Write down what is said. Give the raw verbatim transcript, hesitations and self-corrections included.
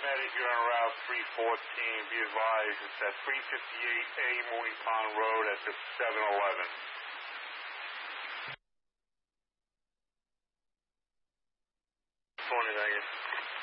United here on Route three fourteen. Be advised, it's at three fifty-eight A Mooney Pond Road at the seven eleven. twenty, thank you.